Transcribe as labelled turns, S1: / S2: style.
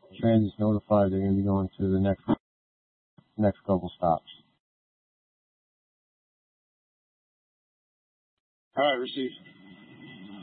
S1: Transit's notified they're going to be going to the next couple stops.
S2: All right, receive.